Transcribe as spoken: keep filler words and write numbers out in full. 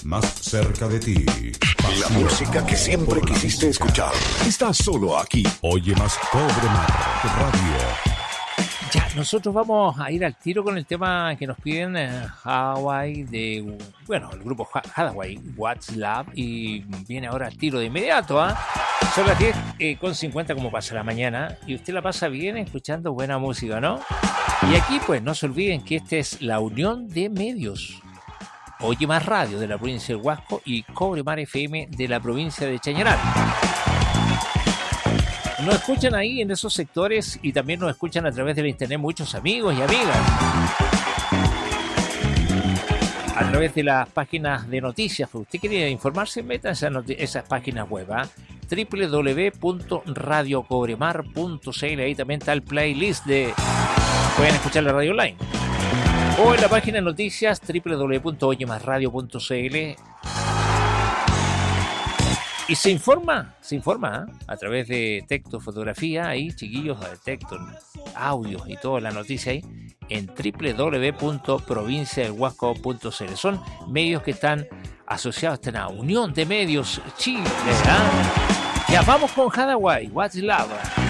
más cerca de ti. La música que siempre quisiste escuchar está solo aquí. Oye más Cobre Mar Radio. Ya, nosotros vamos a ir al tiro con el tema que nos piden eh, Hawaii de, bueno, el grupo Hawaii, What's Love, y viene ahora al tiro de inmediato, ¿ah? ¿eh? Son las diez eh, con cincuenta como pasa la mañana, y usted la pasa bien escuchando buena música, ¿no? Y aquí, pues, no se olviden que esta es la unión de medios. Oye Más Radio de la provincia del Huasco y Cobre Mar F M de la provincia de Chañaral. Nos escuchan ahí en esos sectores y también nos escuchan a través de la internet muchos amigos y amigas. A través de las páginas de noticias. Si usted quiere informarse, meta esas, not- esas páginas web, ¿eh? doble u doble u doble u punto radio cobremar punto c l. Ahí también está el playlist de... Pueden escuchar la radio online. O en la página de noticias doble u doble u doble u punto oye más radio punto c l. Y se informa, se informa ¿eh? a través de texto, fotografía, ahí chiquillos, de texto, audios y toda la noticia ahí en doble u doble u doble u punto provincia del huasco punto c l. Son medios que están asociados a esta unión de medios Chile. ¿eh? Ya vamos con Hawaii, What's Love.